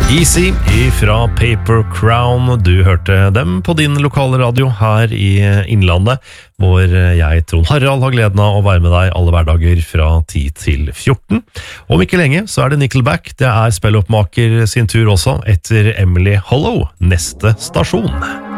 Easy fra Paper Crown. Du hørte dem på din lokale radio her i Innlandet, hvor jeg, Trond Harald, har gleden av å være med deg alle hverdager fra 10 til 14. Om ikke lenge så er det Nickelback. Det er spilloppmaker sin tur også, etter Emily Hollow, neste stasjon.